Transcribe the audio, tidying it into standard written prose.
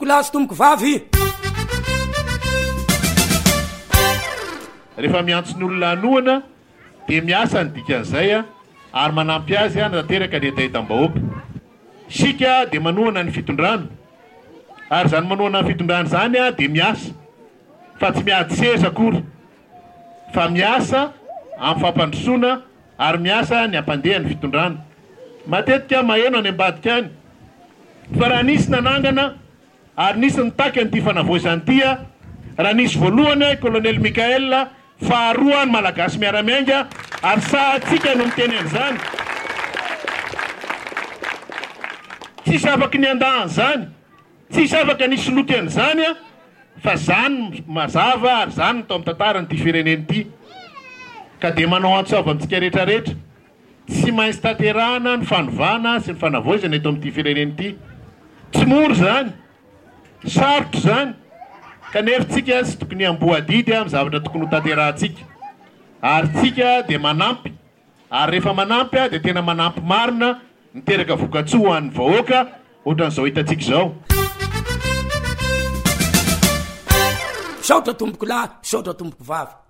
tomboko lahy sy tomboko vavy. Rehefa miantsony olona anoana dia miasa ny dikan'izay ary manampy azy nateraka ny etahitam-bahoaka. Sika dia manoana ny fitondrana ary zany manoana ny fitondrana zany dia miasa fa tsy miady seza akory fa miasa amin'ny fampandrosoana ary miasa ny ampandeha ny fitondrana. Matetika maheno any ambadika any fa raha nisy nanangana ary nisy nitaky an'ity fanavoazany ity raha nisy voalohany Colonel Mikael faharoa ny malagasy miaramiainga ary sahatsika no miteny an'izany. Tsisy afaka ny andahan' zany, tsisy afaka nisy loky an'izany fa zany mazava ary zany tao amin'ny tantaran'ity fireneny ity. Ka dia manao antsoava amintsika rehetrarehetra tsy maintsy tanterahana ny fanovana sy ny fanavoazana eto amin'ity fireneny ity. Tsy mora zany, sarotro zany, kanefa tsika sy tokony amboadidy amin'ny zavatra tokony ho tanterahantsika. Ary tsika dia manampy, ary rehefa manampy dia tena manampy marina miteraka vokatsoa ho an'ny vahoaka ohatran'izao hitantsika izao. Saotra tomboko lahy, saotra tomboko vavy.